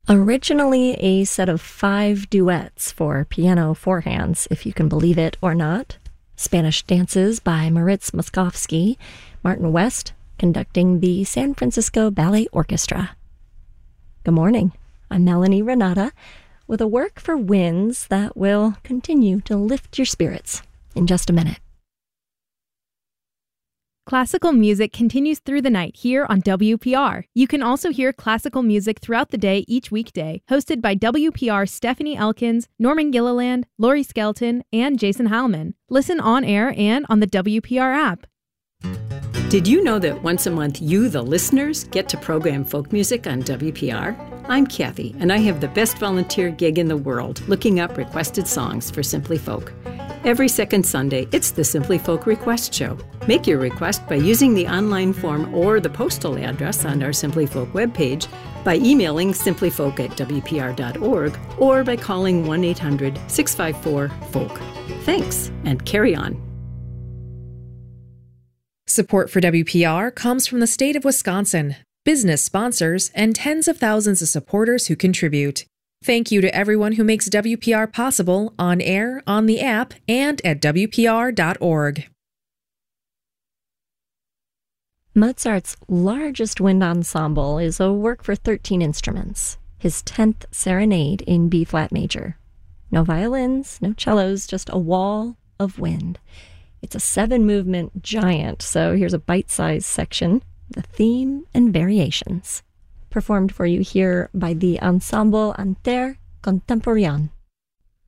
Originally a set of 5 duets for piano four hands, if you can believe it or not. Spanish Dances by Moritz Moszkowski, Martin West conducting the San Francisco Ballet Orchestra. Good morning, I'm Melanie Renata with a work for winds that will continue to lift your spirits in just a minute. Classical music continues through the night here on WPR. You can also hear classical music throughout the day each weekday, hosted by WPR's Stephanie Elkins, Norman Gilliland, Lori Skelton, and Jason Heilman. Listen on air and on the WPR app. Did you know that once a month you, the listeners, get to program folk music on WPR? I'm Kathy, and I have the best volunteer gig in the world, looking up requested songs for Simply Folk. Every second Sunday, it's the Simply Folk Request Show. Make your request by using the online form or the postal address on our Simply Folk webpage, by emailing simplyfolk@wpr.org, or by calling 1-800-654-FOLK. Thanks, and carry on. Support for WPR comes from the state of Wisconsin, business sponsors, and tens of thousands of supporters who contribute. Thank you to everyone who makes WPR possible on air, on the app, and at WPR.org. Mozart's largest wind ensemble is a work for 13 instruments, his 10th Serenade in B-flat major. No violins, no cellos, just a wall of wind. It's a 7-movement giant, so here's a bite-sized section, the theme and variations, performed for you here by the Ensemble Inter Contemporain.